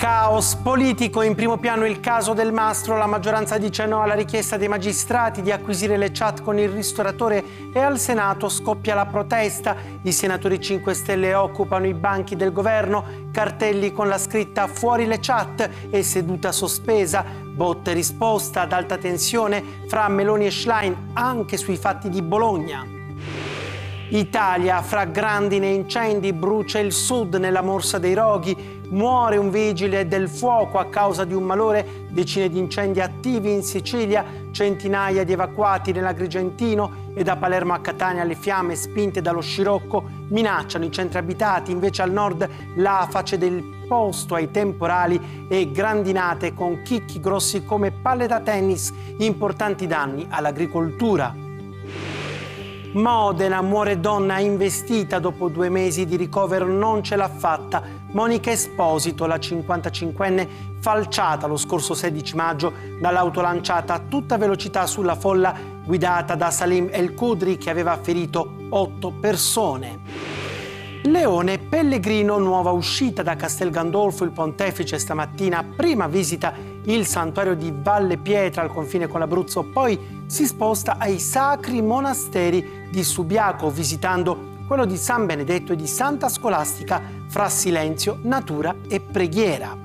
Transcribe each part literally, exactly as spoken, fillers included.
Caos politico, in primo piano il caso Del Mastro, la maggioranza dice no alla richiesta dei magistrati di acquisire le chat con il ristoratore e al Senato scoppia la protesta. I senatori cinque Stelle occupano i banchi del governo, cartelli con la scritta fuori le chat e seduta sospesa. Botta e risposta ad alta tensione fra Meloni e Schlein anche sui fatti di Bologna. Italia, fra grandine e incendi, brucia il sud nella Morsa dei Roghi. Muore un vigile del fuoco a causa di un malore, decine di incendi attivi in Sicilia, centinaia di evacuati nell'Agrigentino e da Palermo a Catania le fiamme spinte dallo scirocco minacciano i centri abitati, invece al nord l'aface del posto ai temporali e grandinate con chicchi grossi come palle da tennis, importanti danni all'agricoltura. Modena, muore donna investita dopo due mesi di ricovero, non ce l'ha fatta. Monica Esposito, la cinquantacinquenne, falciata lo scorso sedici maggio dall'auto lanciata a tutta velocità sulla folla guidata da Salim El Kudri che aveva ferito otto persone. Leone Pellegrino, nuova uscita da Castel Gandolfo, il pontefice stamattina, prima visita il santuario di Valle Pietra al confine con l'Abruzzo, poi si sposta ai sacri monasteri di Subiaco visitando quello di San Benedetto e di Santa Scolastica fra silenzio, natura e preghiera.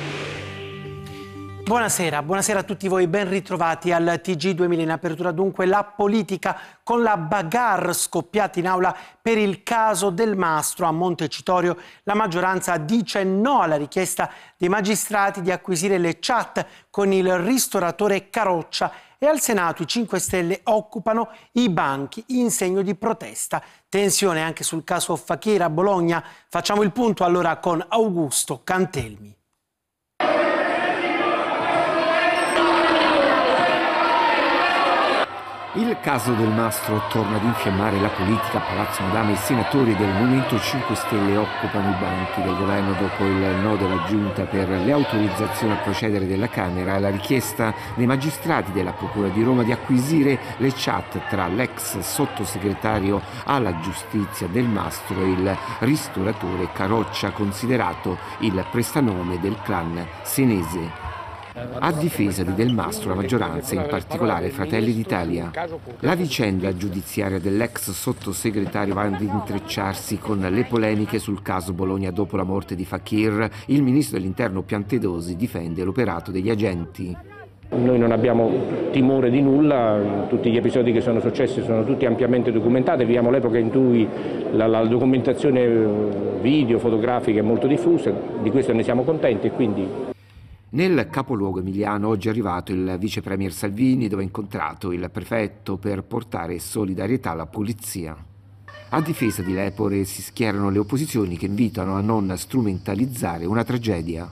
Buonasera, buonasera a tutti voi, ben ritrovati al T G duemila. In apertura dunque la politica con la bagarre scoppiata in aula per il caso Del Mastro a Montecitorio. La maggioranza dice no alla richiesta dei magistrati di acquisire le chat con il ristoratore Caroccia e al Senato i cinque Stelle occupano i banchi in segno di protesta. Tensione anche sul caso Fakir a Bologna. Facciamo il punto allora con Augusto Cantelmi. Il caso Del Mastro torna ad infiammare la politica a Palazzo Madama. I senatori del Movimento cinque Stelle occupano i banchi del governo dopo il no della Giunta per le autorizzazioni a procedere della Camera alla richiesta dei magistrati della Procura di Roma di acquisire le chat tra l'ex sottosegretario alla giustizia Del Mastro e il ristoratore Caroccia, considerato il prestanome del clan senese. A difesa di Del Mastro la maggioranza, in particolare Fratelli d'Italia. La vicenda giudiziaria dell'ex sottosegretario va ad intrecciarsi con le polemiche sul caso Bologna dopo la morte di Fakir. Il ministro dell'Interno Piantedosi difende l'operato degli agenti. Noi non abbiamo timore di nulla, tutti gli episodi che sono successi sono tutti ampiamente documentati, viviamo l'epoca in cui la, la documentazione video, fotografica è molto diffusa, di questo ne siamo contenti e quindi... Nel capoluogo emiliano oggi è arrivato il vice premier Salvini, dove ha incontrato il prefetto per portare solidarietà alla polizia. A difesa di Lepore si schierano le opposizioni che invitano a non strumentalizzare una tragedia.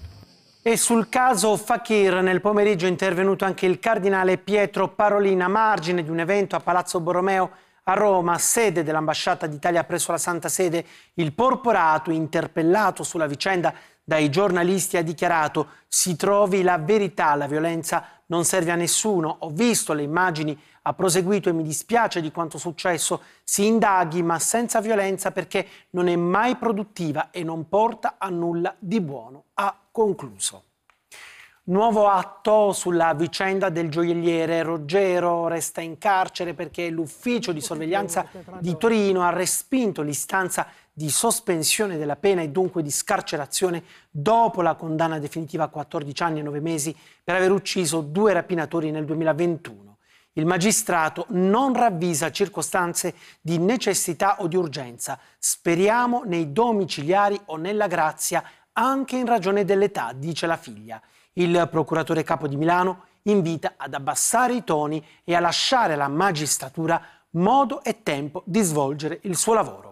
E sul caso Fakir nel pomeriggio è intervenuto anche il cardinale Pietro Parolin a margine di un evento a Palazzo Borromeo a Roma, sede dell'ambasciata d'Italia presso la Santa Sede. Il porporato, interpellato sulla vicenda dai giornalisti, ha dichiarato: si trovi la verità, la violenza non serve a nessuno, ho visto le immagini, ha proseguito, e mi dispiace di quanto successo, si indaghi ma senza violenza perché non è mai produttiva e non porta a nulla di buono, ha concluso. Nuovo atto sulla vicenda del gioielliere. Ruggero resta in carcere perché l'ufficio di sorveglianza di Torino ha respinto l'istanza di sospensione della pena e dunque di scarcerazione dopo la condanna definitiva a quattordici anni e nove mesi per aver ucciso due rapinatori nel duemilaventuno. Il magistrato non ravvisa circostanze di necessità o di urgenza. Speriamo nei domiciliari o nella grazia anche in ragione dell'età, dice la figlia. Il procuratore capo di Milano invita ad abbassare i toni e a lasciare alla magistratura modo e tempo di svolgere il suo lavoro.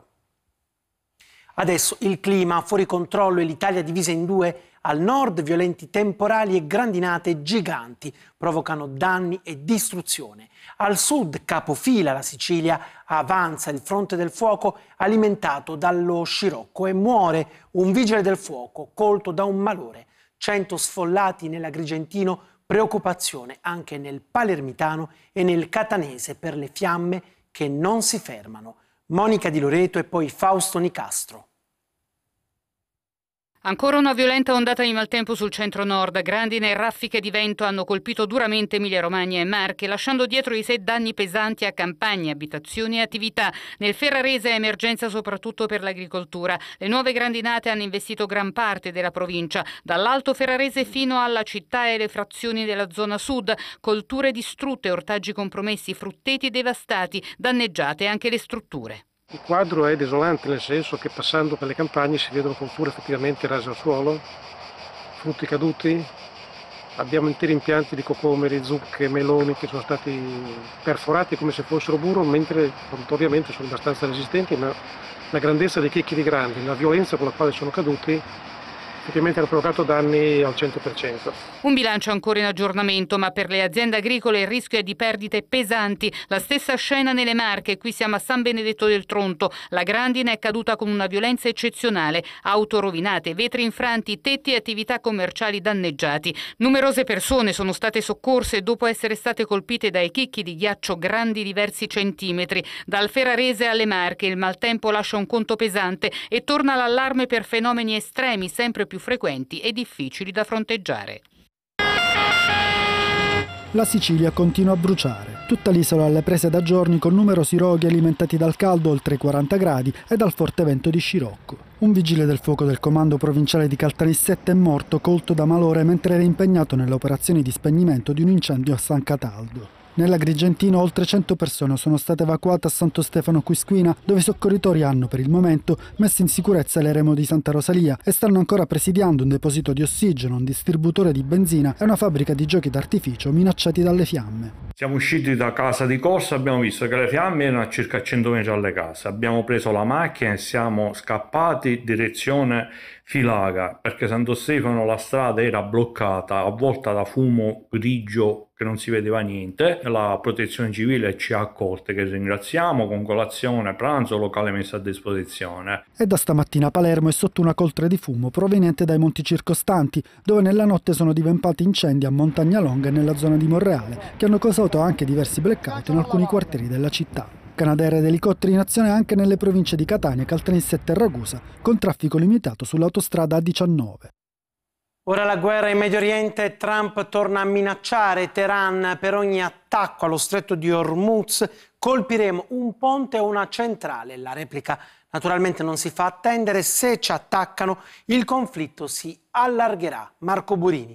Adesso il clima fuori controllo e l'Italia divisa in due. Al nord violenti temporali e grandinate giganti provocano danni e distruzione. Al sud capofila la Sicilia, avanza il fronte del fuoco alimentato dallo scirocco e muore un vigile del fuoco colto da un malore. cento sfollati nell'Agrigentino, preoccupazione anche nel Palermitano e nel Catanese per le fiamme che non si fermano. Monica Di Loreto e poi Fausto Nicastro. Ancora una violenta ondata di maltempo sul centro-nord. Grandine e raffiche di vento hanno colpito duramente Emilia-Romagna e Marche, lasciando dietro di sé danni pesanti a campagne, abitazioni e attività. Nel Ferrarese è emergenza soprattutto per l'agricoltura. Le nuove grandinate hanno investito gran parte della provincia, dall'Alto Ferrarese fino alla città e le frazioni della zona sud. Colture distrutte, ortaggi compromessi, frutteti devastati, danneggiate anche le strutture. Il quadro è desolante, nel senso che passando per le campagne si vedono colture effettivamente rase al suolo, frutti caduti, abbiamo interi impianti di cocomeri, zucche, meloni che sono stati perforati come se fossero burro, mentre ovviamente sono abbastanza resistenti, ma la grandezza dei chicchi grandi, la violenza con la quale sono caduti, effettivamente hanno provocato danni al cento per cento. Un bilancio ancora in aggiornamento, ma per le aziende agricole il rischio è di perdite pesanti. La stessa scena nelle Marche, qui siamo a San Benedetto del Tronto. La grandine è caduta con una violenza eccezionale. Auto rovinate, vetri infranti, tetti e attività commerciali danneggiati. Numerose persone sono state soccorse dopo essere state colpite dai chicchi di ghiaccio grandi diversi centimetri. Dal Ferrarese alle Marche il maltempo lascia un conto pesante e torna l'allarme per fenomeni estremi sempre più frequenti e difficili da fronteggiare. La Sicilia continua a bruciare. Tutta l'isola alle prese da giorni con numerosi roghi alimentati dal caldo oltre i quaranta gradi e dal forte vento di scirocco. Un vigile del fuoco del comando provinciale di Caltanissetta è morto colto da malore mentre era impegnato nelle operazioni di spegnimento di un incendio a San Cataldo. Nell'Agrigentino oltre cento persone sono state evacuate a Santo Stefano Quisquina, dove i soccorritori hanno per il momento messo in sicurezza l'eremo di Santa Rosalia e stanno ancora presidiando un deposito di ossigeno, un distributore di benzina e una fabbrica di giochi d'artificio minacciati dalle fiamme. Siamo usciti da casa di corsa, abbiamo visto che le fiamme erano a circa cento metri dalle case. Abbiamo preso la macchina e siamo scappati direzione Filaga, perché Santo Stefano la strada era bloccata, avvolta da fumo grigio che non si vedeva niente. La protezione civile ci ha accolte, che ringraziamo, con colazione, pranzo, locale messo a disposizione. E da stamattina Palermo è sotto una coltre di fumo proveniente dai monti circostanti, dove nella notte sono divampati incendi a Montagna Longa e nella zona di Monreale, che hanno causato anche diversi blackout in alcuni quartieri della città. Canadair ed elicotteri in azione anche nelle province di Catania, Caltanissetta e Ragusa, con traffico limitato sull'autostrada A diciannove. Ora la guerra in Medio Oriente, Trump torna a minacciare Teheran per ogni attacco allo stretto di Hormuz. Colpiremo un ponte o una centrale. La replica naturalmente non si fa attendere. Se ci attaccano, il conflitto si allargherà. Marco Burini.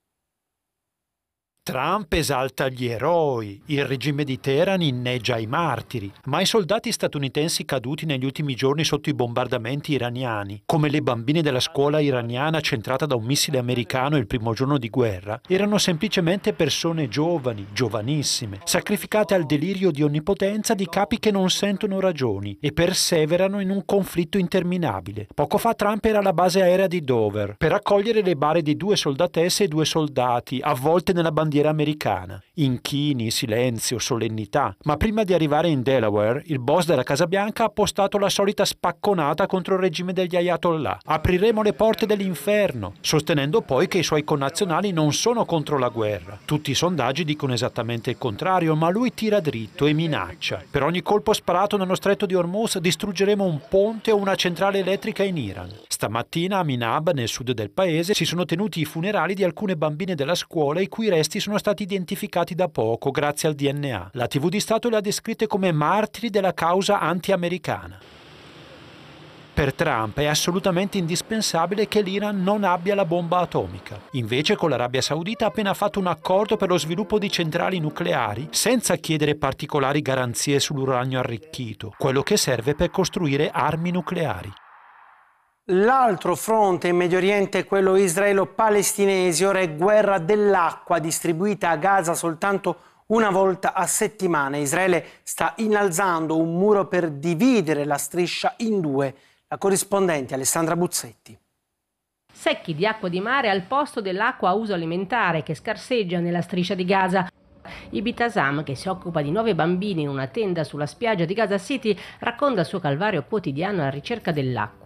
Trump esalta gli eroi, il regime di Teheran inneggia i martiri, ma i soldati statunitensi caduti negli ultimi giorni sotto i bombardamenti iraniani, come le bambine della scuola iraniana centrata da un missile americano il primo giorno di guerra, erano semplicemente persone giovani, giovanissime, sacrificate al delirio di onnipotenza di capi che non sentono ragioni e perseverano in un conflitto interminabile. Poco fa Trump era alla base aerea di Dover per accogliere le bare di due soldatesse e due soldati, avvolte nella bandiera americana. Inchini, silenzio, solennità. Ma prima di arrivare in Delaware, il boss della Casa Bianca ha postato la solita spacconata contro il regime degli Ayatollah. Apriremo le porte dell'inferno, sostenendo poi che i suoi connazionali non sono contro la guerra. Tutti i sondaggi dicono esattamente il contrario, ma lui tira dritto e minaccia. Per ogni colpo sparato nello stretto di Hormuz distruggeremo un ponte o una centrale elettrica in Iran. Stamattina a Minab, nel sud del paese, si sono tenuti i funerali di alcune bambine della scuola i cui resti sono stati identificati da poco grazie al D N A. La tivù di Stato le ha descritte come martiri della causa anti-americana. Per Trump è assolutamente indispensabile che l'Iran non abbia la bomba atomica. Invece con l'Arabia Saudita ha appena fatto un accordo per lo sviluppo di centrali nucleari senza chiedere particolari garanzie sull'uranio arricchito, quello che serve per costruire armi nucleari. L'altro fronte in Medio Oriente è quello israelo-palestinese. Ora è guerra dell'acqua distribuita a Gaza soltanto una volta a settimana. Israele sta innalzando un muro per dividere la striscia in due. La corrispondente Alessandra Buzzetti. Secchi di acqua di mare al posto dell'acqua a uso alimentare che scarseggia nella striscia di Gaza. Ibitasam, che si occupa di nove bambini in una tenda sulla spiaggia di Gaza City, racconta il suo calvario quotidiano alla ricerca dell'acqua.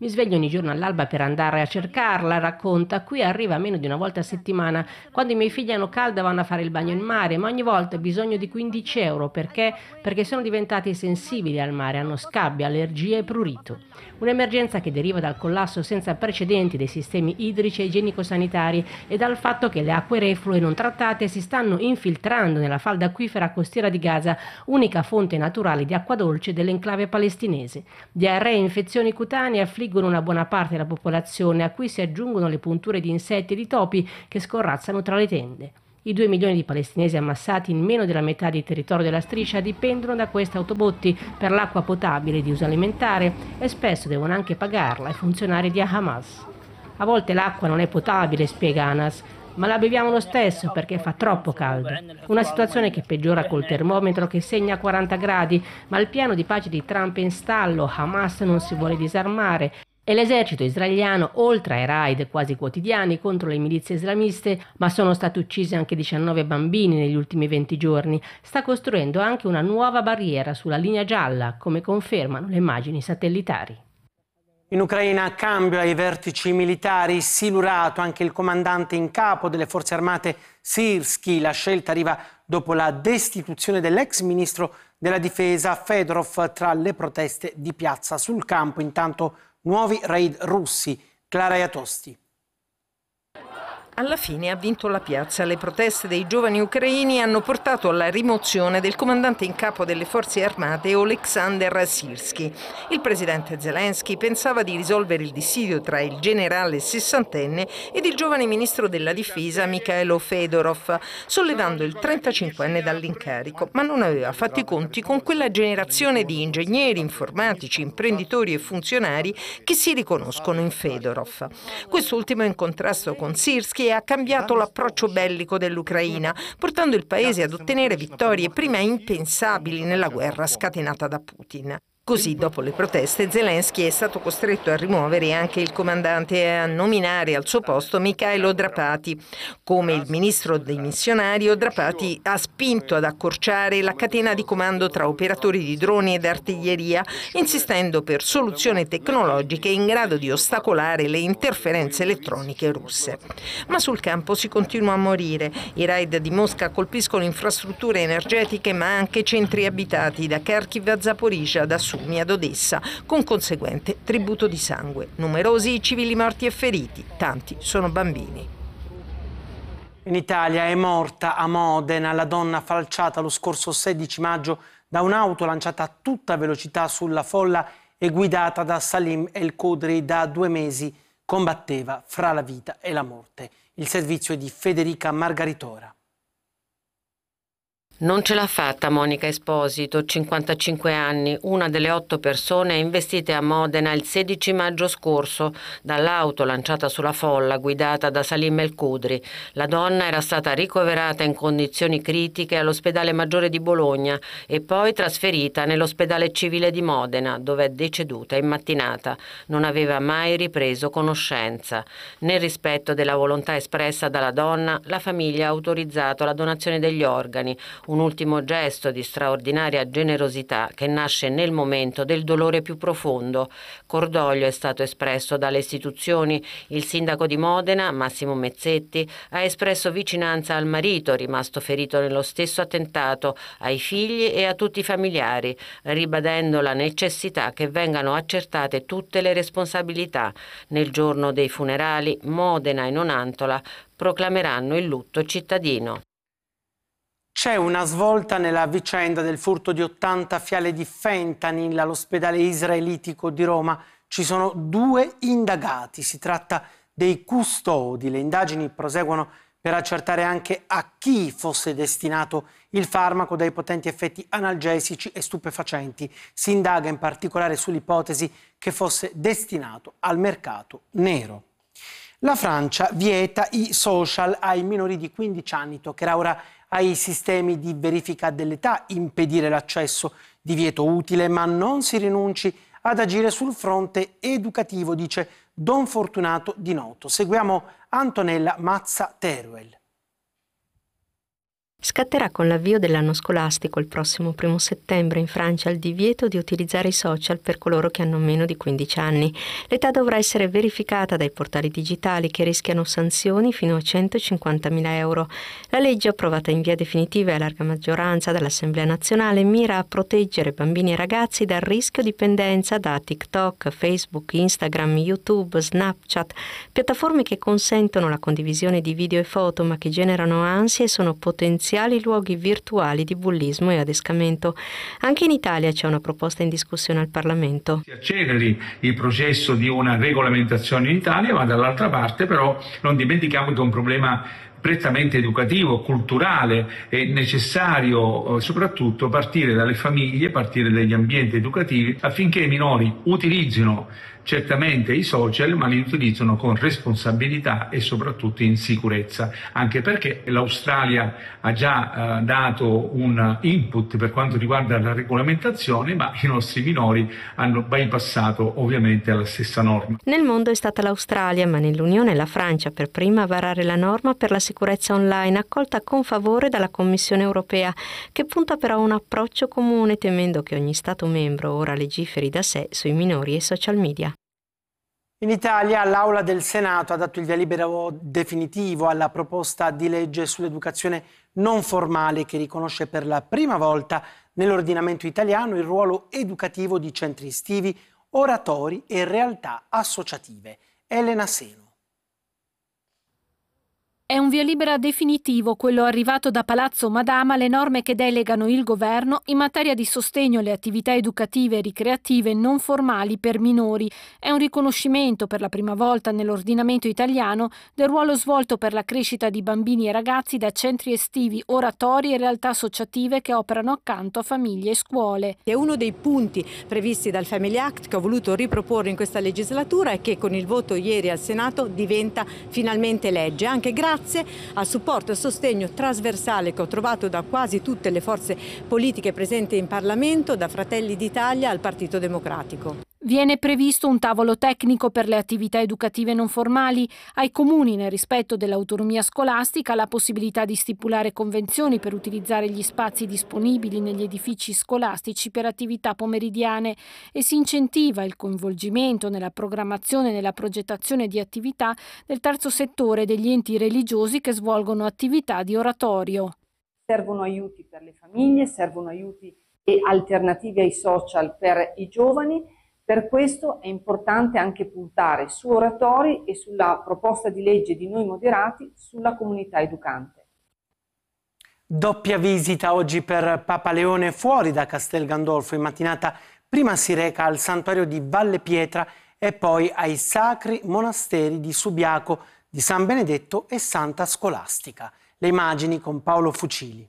Mi sveglio ogni giorno all'alba per andare a cercarla, racconta. Qui arriva meno di una volta a settimana. Quando i miei figli hanno caldo vanno a fare il bagno in mare, ma ogni volta ho bisogno di quindici euro. Perché? Perché sono diventati sensibili al mare, hanno scabbia, allergie e prurito. Un'emergenza che deriva dal collasso senza precedenti dei sistemi idrici e igienico-sanitari e dal fatto che le acque reflue non trattate si stanno infiltrando nella falda acquifera costiera di Gaza, unica fonte naturale di acqua dolce dell'enclave palestinese. Diarrea e infezioni cutanee affliggono una buona parte della popolazione, a cui si aggiungono le punture di insetti e di topi che scorrazzano tra le tende. I due milioni di palestinesi ammassati in meno della metà del territorio della striscia dipendono da questi autobotti per l'acqua potabile di uso alimentare e spesso devono anche pagarla ai funzionari di Hamas. A volte l'acqua non è potabile, spiega Anas, ma la beviamo lo stesso perché fa troppo caldo. Una situazione che peggiora col termometro che segna quaranta gradi, ma il piano di pace di Trump è in stallo, Hamas non si vuole disarmare e l'esercito israeliano, oltre ai raid quasi quotidiani contro le milizie islamiste, ma sono stati uccisi anche diciannove bambini negli ultimi venti giorni, sta costruendo anche una nuova barriera sulla linea gialla, come confermano le immagini satellitari. In Ucraina cambio ai vertici militari, silurato anche il comandante in capo delle forze armate Syrskyi. La scelta arriva dopo la destituzione dell'ex ministro della difesa Fedorov tra le proteste di piazza. Sul campo intanto nuovi raid russi. Clara Iatosti. Alla fine ha vinto la piazza. Le proteste dei giovani ucraini hanno portato alla rimozione del comandante in capo delle forze armate Oleksandr Syrskyi. Il presidente Zelensky pensava di risolvere il dissidio tra il generale sessantenne ed il giovane ministro della difesa Mikhailo Fedorov, sollevando il trentacinquenne dall'incarico, ma non aveva fatto i conti con quella generazione di ingegneri, informatici, imprenditori e funzionari che si riconoscono in Fedorov. Quest'ultimo, in contrasto con Syrskyi, ha cambiato l'approccio bellico dell'Ucraina, portando il paese ad ottenere vittorie prima impensabili nella guerra scatenata da Putin. Così, dopo le proteste, Zelensky è stato costretto a rimuovere anche il comandante e a nominare al suo posto Mikhailo Drapati. Come il ministro dimissionario, Drapati ha spinto ad accorciare la catena di comando tra operatori di droni ed artiglieria, insistendo per soluzioni tecnologiche in grado di ostacolare le interferenze elettroniche russe. Ma sul campo si continua a morire. I raid di Mosca colpiscono infrastrutture energetiche ma anche centri abitati, da Kharkiv a Zaporizhzhia, da Sumi ad Odessa, con conseguente tributo di sangue. Numerosi i civili morti e feriti, tanti sono bambini. In Italia è morta a Modena la donna falciata lo scorso sedici maggio da un'auto lanciata a tutta velocità sulla folla e guidata da Salim El Khudri. Da due mesi combatteva fra la vita e la morte. Il servizio è di Federica Margaritora. Non ce l'ha fatta Monica Esposito, cinquantacinque anni, una delle otto persone investite a Modena il sedici maggio scorso dall'auto lanciata sulla folla guidata da Salim El Khudri. La donna era stata ricoverata in condizioni critiche all'ospedale Maggiore di Bologna e poi trasferita nell'ospedale civile di Modena, dove è deceduta in mattinata. Non aveva mai ripreso conoscenza. Nel rispetto della volontà espressa dalla donna, la famiglia ha autorizzato la donazione degli organi, un ultimo gesto di straordinaria generosità che nasce nel momento del dolore più profondo. Cordoglio è stato espresso dalle istituzioni. Il sindaco di Modena, Massimo Mezzetti, ha espresso vicinanza al marito rimasto ferito nello stesso attentato, ai figli e a tutti i familiari, ribadendo la necessità che vengano accertate tutte le responsabilità. Nel giorno dei funerali, Modena e Nonantola proclameranno il lutto cittadino. C'è una svolta nella vicenda del furto di ottanta fiale di fentanyl all'ospedale israelitico di Roma. Ci sono due indagati, si tratta dei custodi. Le indagini proseguono per accertare anche a chi fosse destinato il farmaco dai potenti effetti analgesici e stupefacenti. Si indaga in particolare sull'ipotesi che fosse destinato al mercato nero. La Francia vieta i social ai minori di quindici anni, toccherà ora ai sistemi di verifica dell'età impedire l'accesso. Divieto utile, ma non si rinunci ad agire sul fronte educativo, dice Don Fortunato Di Noto. Seguiamo Antonella Mazza Teruel. Scatterà con l'avvio dell'anno scolastico il prossimo primo settembre in Francia il divieto di utilizzare i social per coloro che hanno meno di quindici anni. L'età dovrà essere verificata dai portali digitali che rischiano sanzioni fino a centocinquantamila euro. La legge, approvata in via definitiva e a larga maggioranza dall'Assemblea nazionale, mira a proteggere bambini e ragazzi dal rischio dipendenza da TikTok, Facebook, Instagram, YouTube, Snapchat, piattaforme che consentono la condivisione di video e foto ma che generano ansie e sono potenziali luoghi virtuali di bullismo e adescamento. Anche in Italia c'è una proposta in discussione al Parlamento. Si acceleri il processo di una regolamentazione in Italia, ma dall'altra parte però non dimentichiamo che è un problema prettamente educativo, culturale. È necessario soprattutto partire dalle famiglie, partire dagli ambienti educativi affinché i minori utilizzino certamente i social, ma li utilizzano con responsabilità e soprattutto in sicurezza, anche perché l'Australia ha già eh, dato un input per quanto riguarda la regolamentazione, ma i nostri minori hanno bypassato ovviamente la stessa norma. Nel mondo è stata l'Australia, ma nell'Unione la Francia per prima a varare la norma per la sicurezza online, accolta con favore dalla Commissione europea, che punta però a un approccio comune, temendo che ogni Stato membro ora legiferi da sé sui minori e social media. In Italia l'Aula del Senato ha dato il via libera definitivo alla proposta di legge sull'educazione non formale che riconosce per la prima volta nell'ordinamento italiano il ruolo educativo di centri estivi, oratori e realtà associative. Elena Seno. È un via libera definitivo quello arrivato da Palazzo Madama alle norme che delegano il governo in materia di sostegno alle attività educative e ricreative non formali per minori. È un riconoscimento per la prima volta nell'ordinamento italiano del ruolo svolto per la crescita di bambini e ragazzi da centri estivi, oratori e realtà associative che operano accanto a famiglie e scuole. È uno dei punti previsti dal Family Act che ho voluto riproporre in questa legislatura e che con il voto ieri al Senato diventa finalmente legge, anche grazie al supporto e sostegno trasversale che ho trovato da quasi tutte le forze politiche presenti in Parlamento, da Fratelli d'Italia al Partito Democratico. Viene previsto un tavolo tecnico per le attività educative non formali, ai comuni nel rispetto dell'autonomia scolastica la possibilità di stipulare convenzioni per utilizzare gli spazi disponibili negli edifici scolastici per attività pomeridiane e si incentiva il coinvolgimento nella programmazione e nella progettazione di attività del terzo settore degli enti religiosi che svolgono attività di oratorio. Servono aiuti per le famiglie, servono aiuti e alternative ai social per i giovani. Per questo è importante anche puntare su oratori e sulla proposta di legge di Noi Moderati sulla comunità educante. Doppia visita oggi per Papa Leone fuori da Castel Gandolfo. In mattinata prima si reca al santuario di Valle Pietra e poi ai sacri monasteri di Subiaco, di San Benedetto e Santa Scolastica. Le immagini con Paolo Fucili.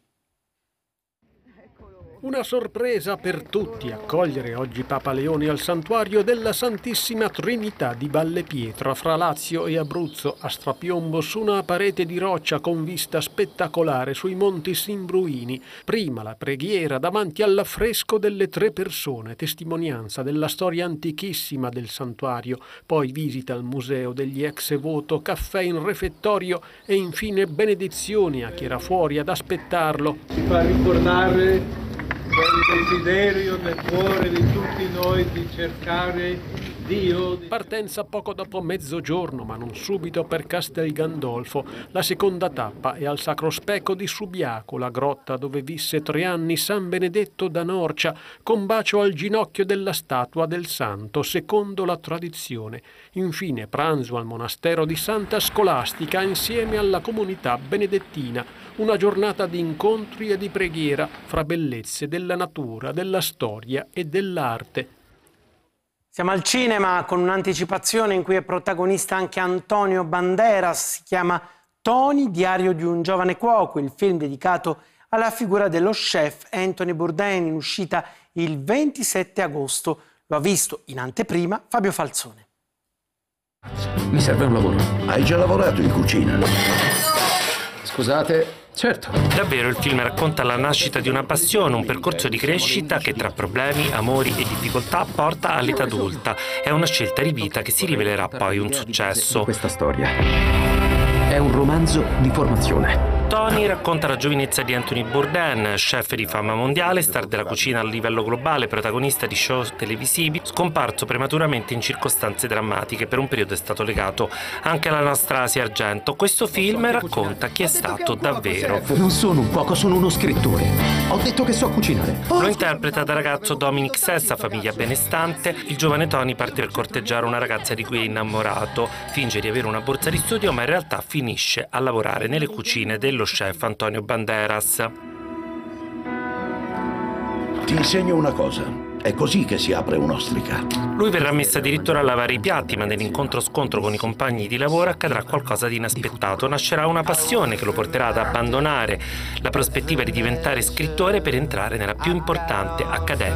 Una sorpresa per tutti accogliere oggi Papa Leone al santuario della Santissima Trinità di Valle Pietra, fra Lazio e Abruzzo, a strapiombo su una parete di roccia con vista spettacolare sui monti Simbruini. Prima la preghiera davanti all'affresco delle tre persone, testimonianza della storia antichissima del santuario, poi visita al museo degli ex voto, caffè in refettorio e infine benedizioni a chi era fuori ad aspettarlo. Si fa ricordare quel desiderio nel cuore di tutti noi di cercare Dio. Partenza poco dopo mezzogiorno, ma non subito, per Castel Gandolfo. La seconda tappa è al Sacro Specco di Subiaco, la grotta dove visse tre anni San Benedetto da Norcia, con bacio al ginocchio della statua del santo, secondo la tradizione. Infine pranzo al monastero di Santa Scolastica insieme alla comunità benedettina. Una giornata di incontri e di preghiera fra bellezze della natura, della storia e dell'arte. Siamo al cinema con un'anticipazione in cui è protagonista anche Antonio Banderas. Si chiama Tony, diario di un giovane cuoco, il film dedicato alla figura dello chef Anthony Bourdain, in uscita il ventisette agosto. Lo ha visto in anteprima Fabio Falzone. Mi serve un lavoro. Hai già lavorato in cucina? Scusate. Certo. Davvero il film racconta la nascita di una passione, un percorso di crescita che tra problemi, amori e difficoltà porta all'età adulta. È una scelta di vita che si rivelerà poi un successo. Questa storia è un romanzo di formazione. Tony racconta la giovinezza di Anthony Bourdain, chef di fama mondiale, star della cucina a livello globale, protagonista di show televisivi, scomparso prematuramente in circostanze drammatiche. Per un periodo è stato legato anche alla nostra Asia Argento. Questo film racconta chi è stato davvero. Non sono un cuoco, sono uno scrittore. Ho detto che so cucinare. Lo interpreta da ragazzo Dominic Sessa, famiglia benestante. Il giovane Tony parte per corteggiare una ragazza di cui è innamorato, finge di avere una borsa di studio, ma in realtà finisce a lavorare nelle cucine dello chef Antonio Banderas. Ti insegno una cosa. È così che si apre un'ostrica. Lui verrà messo addirittura a lavare i piatti, ma nell'incontro-scontro con i compagni di lavoro accadrà qualcosa di inaspettato. Nascerà una passione che lo porterà ad abbandonare la prospettiva di diventare scrittore per entrare nella più importante accademia